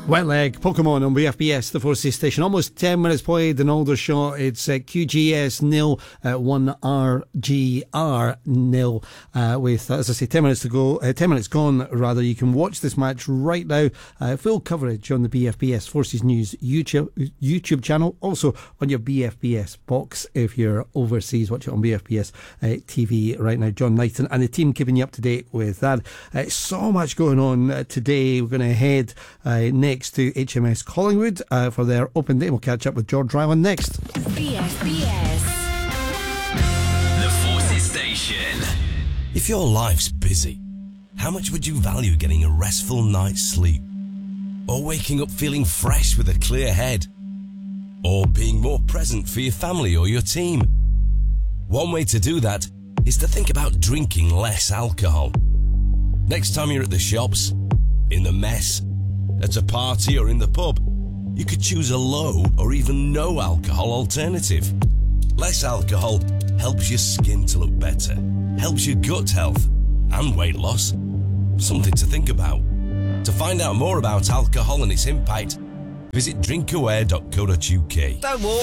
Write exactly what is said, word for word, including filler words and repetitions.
Wet Leg, Pokemon on B F B S, the Forces station. Almost ten minutes played, an older shot. It's uh, Q G S nil, uh, one R G R nil. Uh, with, as I say, ten minutes to go, uh, ten minutes gone, rather. You can watch this match right now. Uh, full coverage on the B F B S Forces News YouTube YouTube channel. Also on your B F B S box if you're overseas. Watch it on B F B S uh, T V right now. John Knighton and the team keeping you up to date with that. Uh, so much going on uh, today. We're going to head uh, next to H M S Collingwood uh, for their open day. We'll catch up with George Ryland next. B F B S, the Forces Station. If your life's busy, how much would you value getting a restful night's sleep? Or waking up feeling fresh with a clear head? Or being more present for your family or your team? One way to do that is to think about drinking less alcohol. Next time you're at the shops, in the mess, at a party or in the pub, you could choose a low or even no alcohol alternative. Less alcohol helps your skin to look better, helps your gut health and weight loss. Something to think about. To find out more about alcohol and its impact, visit drinkaware dot co dot uk. Don't walk,